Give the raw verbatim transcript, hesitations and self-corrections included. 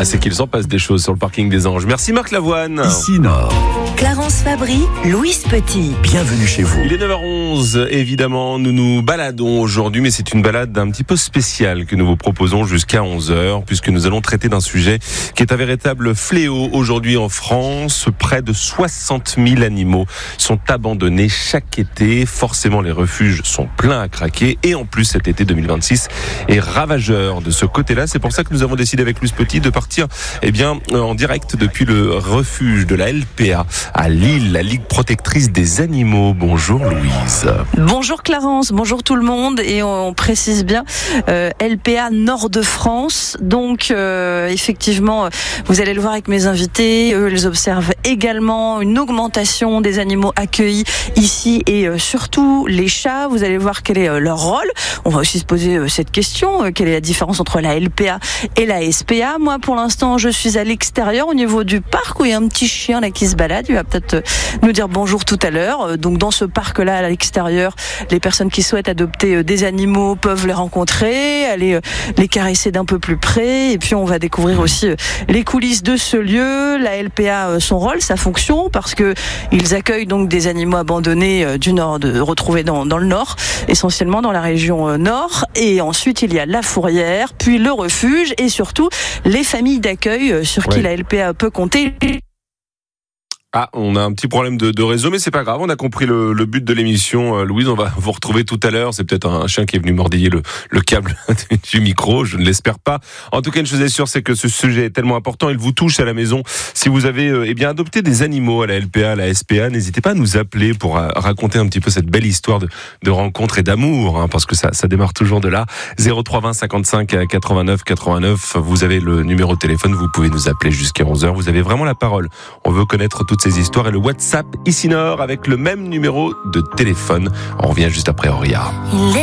Ah, c'est qu'il s'en passe des choses sur le parking des Anges. Merci Marc Lavoine. Ici Nord. Clarence Fabry, Louise Petit. Bienvenue chez vous. Il est neuf heures onze, évidemment, nous nous baladons aujourd'hui, mais c'est une balade un petit peu spéciale que nous vous proposons jusqu'à onze heures, puisque nous allons traiter d'un sujet qui est un véritable fléau aujourd'hui en France. Près de soixante mille animaux sont abandonnés chaque été. Forcément, les refuges sont pleins à craquer. Et en plus, cet été deux mille vingt-six est ravageur de ce côté-là. C'est pour ça que nous avons décidé avec Louise Petit de partir eh bien, en direct depuis le refuge de la L P A à Lille, la Ligue protectrice des animaux. Bonjour Louise. Bonjour Clarence, bonjour tout le monde. Et on précise bien euh, L P A Nord de France. Donc euh, effectivement, vous allez le voir avec mes invités, eux ils observent également une augmentation des animaux accueillis ici et euh, surtout les chats. Vous allez voir quel est euh, leur rôle. On va aussi se poser euh, cette question, euh, quelle est la différence entre la L P A et la S P A. Moi pour l'instant je suis à l'extérieur au niveau du parc où il y a un petit chien là qui se balade. Il va peut-être nous dire bonjour tout à l'heure. Donc dans ce parc-là, à l'extérieur, les personnes qui souhaitent adopter des animaux peuvent les rencontrer, aller les caresser d'un peu plus près. Et puis on va découvrir aussi les coulisses de ce lieu. La L P A, son rôle, sa fonction, parce que ils accueillent donc des animaux abandonnés du nord, de, retrouvés dans, dans le nord, essentiellement dans la région nord. Et ensuite il y a la fourrière, puis le refuge et surtout les familles d'accueil sur qui ouais. la L P A peut compter. Ah, on a un petit problème de, de réseau, mais c'est pas grave. On a compris le, le but de l'émission. Euh, Louise, on va vous retrouver tout à l'heure. C'est peut-être un chien qui est venu mordiller le, le câble du micro. Je ne l'espère pas. En tout cas, une chose est sûre, c'est que ce sujet est tellement important. Il vous touche à la maison. Si vous avez euh, eh bien adopté des animaux à la L P A, à la S P A, n'hésitez pas à nous appeler pour euh, raconter un petit peu cette belle histoire de, de rencontre et d'amour, hein, parce que ça, ça démarre toujours de là. zéro trois vingt cinquante-cinq quatre-vingt-neuf quatre-vingt-neuf. Vous avez le numéro de téléphone. Vous pouvez nous appeler jusqu'à onze heures. Vous avez vraiment la parole. On veut connaître toutes ces histoires et le WhatsApp ici Nord avec le même numéro de téléphone. On revient juste après Auria.